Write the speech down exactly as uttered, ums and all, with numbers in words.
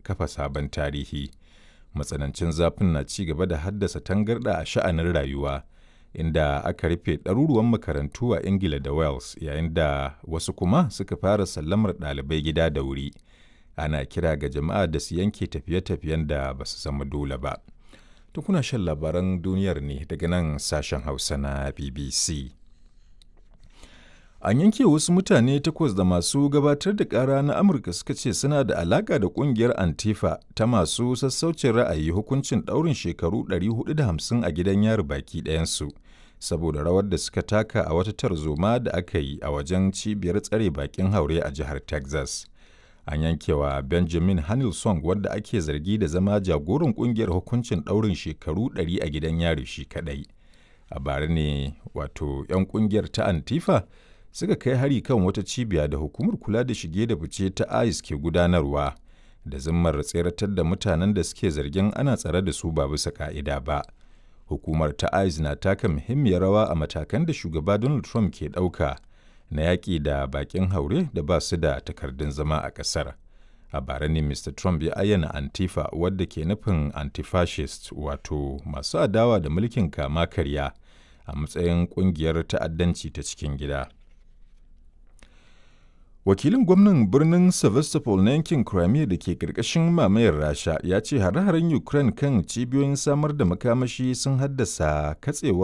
kafa sabon tarihi. Matsanancin zafin na ci gaba da haddasa tangarɗa a sha'anin rayuwa, inda aka rufe ɗaruruwan makarantu a Ingila da Wales, yayin da wasu kuma suka fara sallamar ɗalibai gida da wuri. Ana kira ga jama'a da su yanke tafiye-tafiyen da ba su zama dole ba. To kuna shan labaran duniyar ne daga nan sashen Hausa na B B C. An yanke wasu mutane takwas da masu gabatar da ƙara na Amurka suka ce suna da alaƙa da ƙungiyar Antifa ta masu sassaucin ra'ayi hukuncin ɗaurin shekaru ɗari huɗu da hamsin a gidan yari baki ɗayansu, saboda rawar da suka taka a wata tarzoma da aka yi a wajen cibiyar tsare bakin haure a jihar Texas. An yankewa Benjamin Hanilson, wanda ake zargi da zama jagoran ƙungiyar, hukuncin ɗaurin shekaru ɗari a gidan yari shi kaɗai. A bara ne wato 'yan ƙungiyar ta Antifa suka kai hari kan wata cibiya da hukumar kula da shige da fice ta ICE ke gudanarwa da zimmar tseratar da mutanen da suke zargin ana tsare da su ba bisa ka'ida ba. Hukumar ta ICE na taka muhimmiyar rawa a matakan da shugaba Donald Trump ke ɗauka na yaƙi da baƙin haure da ba su da takardun zama a ƙasar. A bara ne Mister Trump ya ayyana Antifa, wadda ke nufin anti-fascist, wato masu adawa da mulkin kama karya, a matsayin ƙungiyar ta'addanci ta cikin gida. Wakilin gwamnan birnin Sevastopol na yankin Crimea da ke ƙarƙashin mamayar Rasha ya ce hare-haren Ukraine kan cibiyoyin samar da makamashi sun haddasa katsewar